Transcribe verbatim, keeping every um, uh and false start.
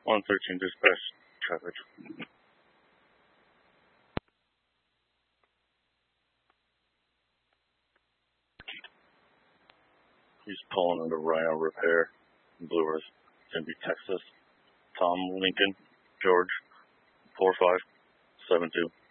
one thirteen dispatch traffic. He's pulling into Rhino Repair in Blue Earth, Tempe, Texas. Tom Lincoln, George, four five seven two.